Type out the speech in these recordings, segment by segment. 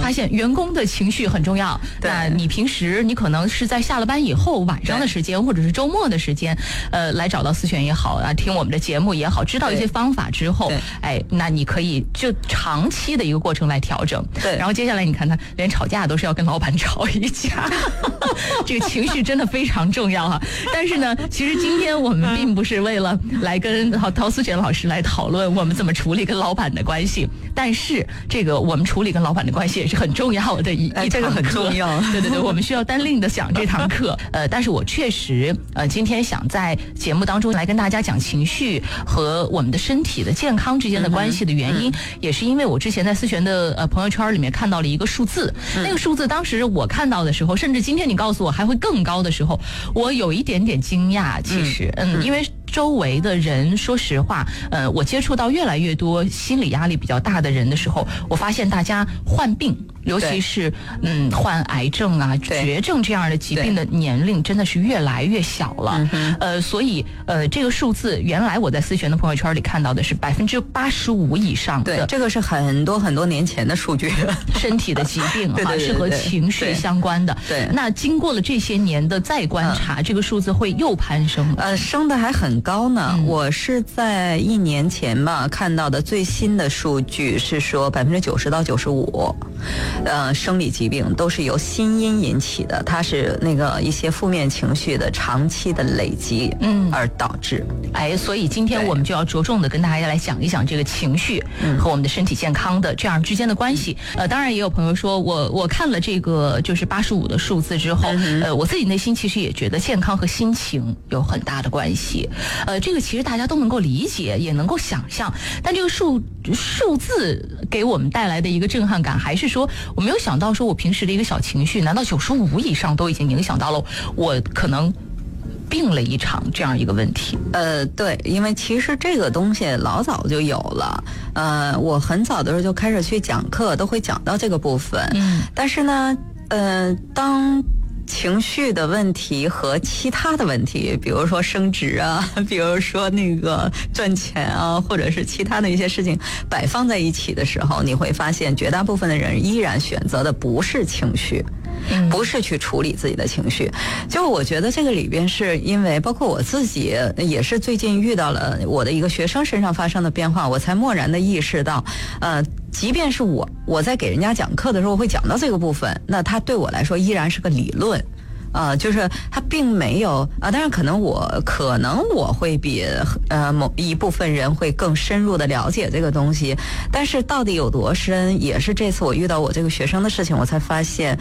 发现员工的情绪很重要。那你平时你可能是在下了班以后晚上的时间，或者是周末的时间，来找到思璇也好啊，听我们的节目也好，知道一些方法之后，那你可以就长期的一个过程来调整。 对， 然后接下来你看他连吵架都是要跟老板吵一架，这个情绪真的非常重要哈。但是呢，其实今天我们并不是为了来跟陶思璇老师来讨论我们怎么处理跟老板的关系，但是这个我们处理跟老板的关系也是很重要的一堂课， 这个很重要。 对，我们需要单另的讲这堂课。但是我确实今天想在节目当中来跟大家讲情绪和我们的身体的健康之间的关系的原因，也是因为我之前在思璇的朋友圈里面看到了一个数字，那个数字当时我看到的时候，甚至今天你告诉我还会更高的时候，我有一点点惊讶。其实因为周围的人说实话，我接触到越来越多心理压力比较大的人的时候，我发现大家患病，尤其是患癌症啊、绝症这样的疾病的年龄真的是越来越小了。所以这个数字原来我在思璇的朋友圈里看到的是85%以上的， 对，这个是很多很多年前的数据， 身体的疾病哈，是和情绪相关的。 对， 那经过了这些年的再观察，这个数字会又攀升了。 升的还很高呢。我是在1年前吧看到的最新的数据是说90%到95%，生理疾病都是由心因引起的，它是那个一些负面情绪的长期的累积而导致。 所以今天我们就要着重的跟大家来讲一讲这个情绪和我们的身体健康的这样之间的关系。当然也有朋友说我看了这个就是85的数字之后，我自己内心其实也觉得健康和心情有很大的关系。这个其实大家都能够理解，也能够想象，但这个数字给我们带来的一个震撼感，还是说我没有想到说我平时的一个小情绪，难道95以上都已经影响到了我可能病了一场这样一个问题？ 对，因为其实这个东西老早就有了。我很早的时候就开始去讲课，都会讲到这个部分。但是呢，当情绪的问题和其他的问题，比如说升职啊，比如说那个赚钱啊，或者是其他的一些事情摆放在一起的时候，你会发现绝大部分的人依然选择的不是情绪，不是去处理自己的情绪。就我觉得这个里边是因为包括我自己也是最近遇到了我的一个学生身上发生的变化，我才蓦然的意识到，即便是我在给人家讲课的时候会讲到这个部分，那它对我来说依然是个理论。就是它并没有当然可能我会比某一部分人会更深入的了解这个东西，但是到底有多深，也是这次我遇到我这个学生的事情，我才发现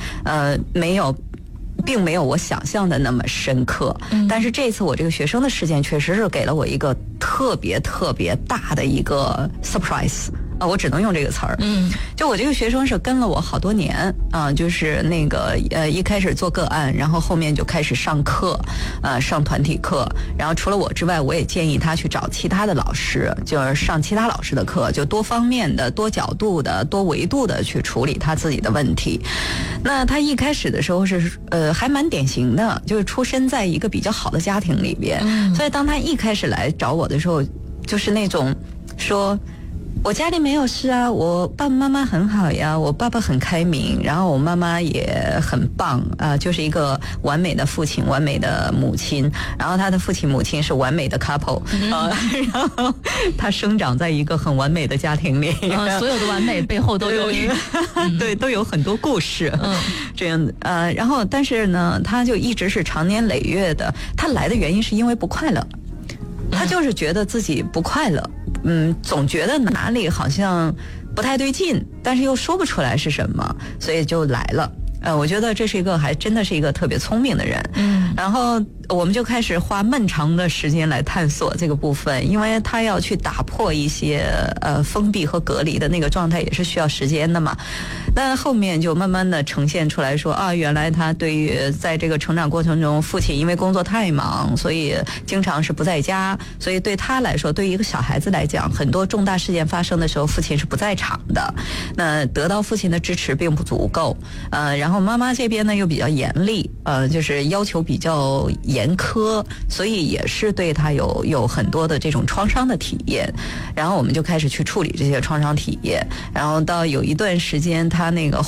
并没有我想象的那么深刻。但是这次我这个学生的事件确实是给了我一个特别特别大的一个 surprise。我只能用这个词儿。就我这个学生是跟了我好多年就是那个一开始做个案，然后后面就开始上课，上团体课，然后除了我之外，我也建议他去找其他的老师，就是上其他老师的课，就多方面的、多角度的、多维度的去处理他自己的问题。那他一开始的时候是还蛮典型的，就是出身在一个比较好的家庭里边，所以当他一开始来找我的时候，就是那种说，我家里没有事啊，我爸爸妈妈很好呀，我爸爸很开明，然后我妈妈也很棒就是一个完美的父亲，完美的母亲，然后他的父亲母亲是完美的 couple，然后他生长在一个很完美的家庭里， 所有的完美背后都有对，都有很多故事，这样然后但是呢，他就一直是长年累月的，他来的原因是因为不快乐，他就是觉得自己不快乐，总觉得哪里好像不太对劲，但是又说不出来是什么，所以就来了。我觉得这是一个还真的是一个特别聪明的人。然后我们就开始花漫长的时间来探索这个部分，因为他要去打破一些封闭和隔离的那个状态，也是需要时间的嘛。那后面就慢慢的呈现出来说原来他对于在这个成长过程中，父亲因为工作太忙，所以经常是不在家，所以对他来说，对于一个小孩子来讲，很多重大事件发生的时候，父亲是不在场的，那得到父亲的支持并不足够。然后妈妈这边呢又比较严厉，就是要求比较严苛，所以也是对他有很多的这种创伤的体验。然后我们就开始去处理这些创伤体验，然后到有一段时间他那个